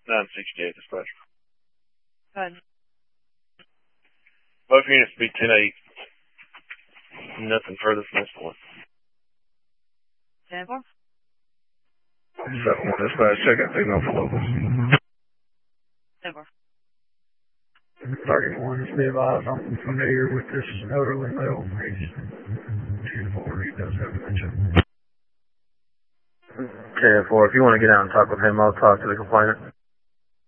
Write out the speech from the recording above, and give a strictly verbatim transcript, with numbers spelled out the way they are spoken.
nine sixty-eight, dispatch. Go ahead. Both units be ten eight. Nothing further from this point. ten four. seven one, dispatch, check out signal for locals. ten four. Target one, just be advised, I'm familiar with this elderly male. He's beautiful, he does have dementia. ten four, if you want to get out and talk with him, I'll talk to the complainant.